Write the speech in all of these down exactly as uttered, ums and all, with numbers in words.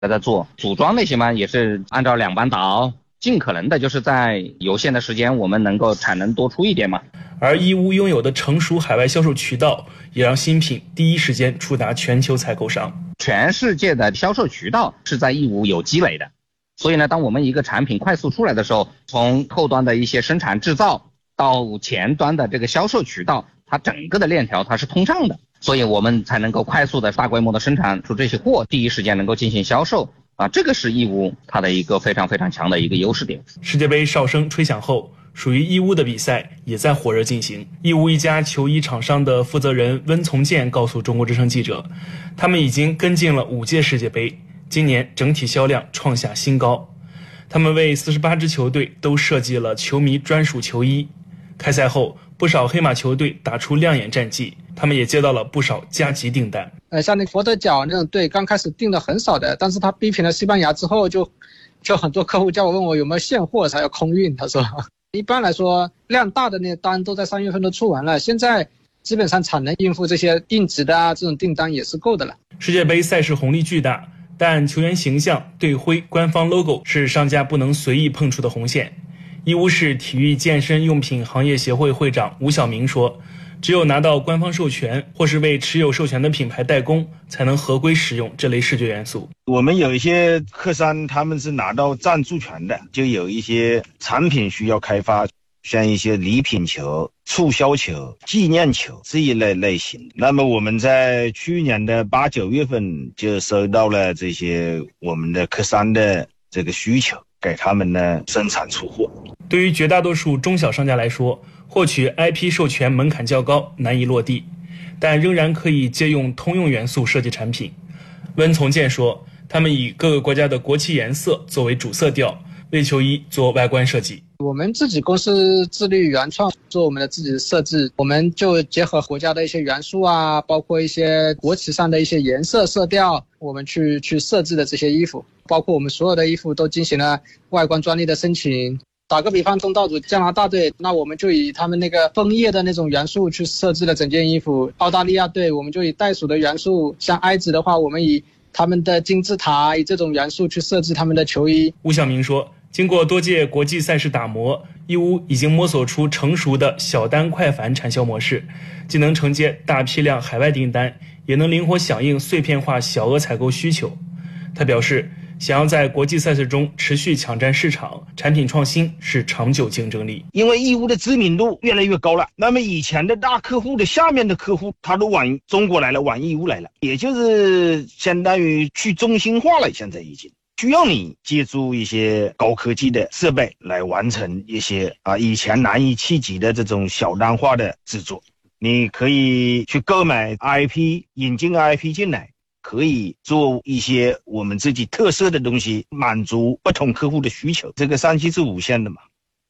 在做组装那些嘛，也是按照两班倒，尽可能的就是在有限的时间我们能够产能多出一点嘛。 而义乌拥有的成熟海外销售渠道也让新品第一时间触达全球采购商。 全世界的销售渠道是在义乌有积累的，所以呢，当我们一个产品快速出来的时候，从后端的一些生产制造到前端的这个销售渠道，它整个的链条它是通畅的，所以我们才能够快速的大规模的生产出这些货，第一时间能够进行销售啊，这个是义乌它的一个非常非常强的一个优势点。 世界杯哨声吹响后，属于义乌的比赛也在火热进行。义乌一家球衣厂商的负责人温从建告诉中国之声记者，他们已经跟进了五届世界杯，今年整体销量创下新高。他们为四十八支球队都设计了球迷专属球衣。开赛后，不少黑马球队打出亮眼战绩，他们也接到了不少加急订单。 呃，像那佛得角那种队，刚开始订的很少的，但是他逼平了西班牙之后就，就很多客户叫我问我有没有现货才要空运。他说，一般来说量大的那单都在三月份都出完了，现在基本上产能应付这些应急的啊这种订单也是够的了。 世界杯赛事红利巨大，但球员形象、队徽、官方 logo 是商家不能随意碰触的红线。义乌市体育健身用品行业协会会长吴晓明说，只有拿到官方授权或是为持有授权的品牌代工，才能合规使用这类视觉元素。 我们有一些客商他们是拿到赞助权的，就有一些产品需要开发，像一些礼品球、促销球、纪念球这一类类型。那么我们在去年的八九月份就收到了这些我们的客商的这个需求，给他们呢生产出货。 对于绝大多数中小商家来说，获取 I P 授权门槛较高，难以落地，但仍然可以借用通用元素设计产品。温从建说，他们以各个国家的国旗颜色作为主色调，为球衣做外观设计。 我们自己公司致力原创，做我们的自己的设置，我们就结合国家的一些元素啊，包括一些国旗上的一些颜色色调，我们去去设置的这些衣服，包括我们所有的衣服都进行了外观专利的申请。打个比方，东道主加拿大队，那我们就以他们那个枫叶的那种元素去设置了整件衣服。澳大利亚队，我们就以袋鼠的元素，像埃及的话，我们以他们的金字塔以这种元素去设置他们的球衣。 吴晓明说，经过多届国际赛事打磨，义乌已经摸索出成熟的小单快繁产销模式，既能承接大批量海外订单，也能灵活响应碎片化小额采购需求。他表示，想要在国际赛事中持续抢占市场，产品创新是长久竞争力。 因为义乌的知名度越来越高了，那么以前的大客户的下面的客户他都往中国来了，往义乌来了，也就是相当于去中心化了。现在已经需要你借助一些高科技的设备来完成一些啊以前难以企及的这种小单化的制作。你可以去购买 I P， 引进 I P 进来，可以做一些我们自己特色的东西，满足不同客户的需求。这个商机是无限的嘛。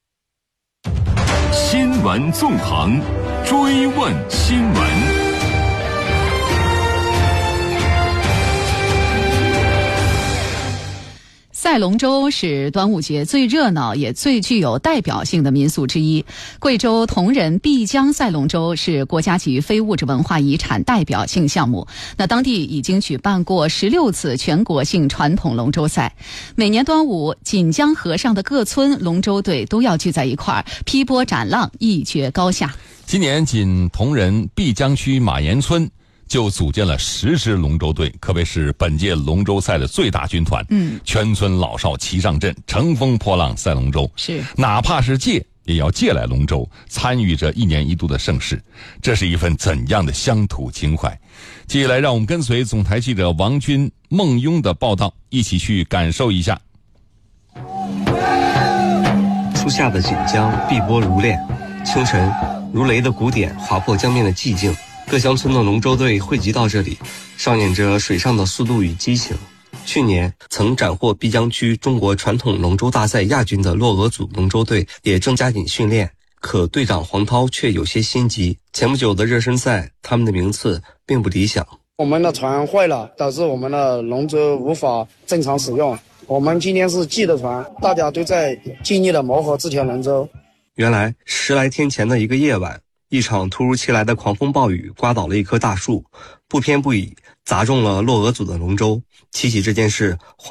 新闻纵横，追问新闻。 赛龙舟是端午节最热闹也最具有代表性的民俗之一。贵州铜仁碧江赛龙舟是国家级非物质文化遗产代表性项目。那当地已经举办过十六次全国性传统龙舟赛。每年端午，锦江河上的各村龙舟队都要聚在一块儿，劈波斩浪，一决高下。 今年仅铜仁碧江区马岩村就组建了十支龙舟队，可谓是本届龙舟赛的最大军团。 嗯， 全村老少齐上阵，乘风破浪赛龙舟。 是， 哪怕是借也要借来龙舟，参与着一年一度的盛事。这是一份怎样的乡土情怀？接下来，让我们跟随总台记者王军、孟雍的报道，一起去感受一下。 初夏的锦江碧波如练，清晨如雷的鼓点划破江面的寂静。各乡村的龙舟队汇集到这里，上演着水上的速度与激情。去年曾斩获碧江区中国传统龙舟大赛亚军的洛俄组龙舟队也正加紧训练，可队长黄涛却有些心急。前不久的热身赛，他们的名次并不理想。 我们的船坏了，导致我们的龙舟无法正常使用。我们今天是记的船，大家都在尽力的磨合这条龙舟。 原来十来天前的一个夜晚，一场突如其来的狂风暴雨刮倒了一棵大树，不偏不倚， 砸中了洛俄组的龙舟。提起这件事，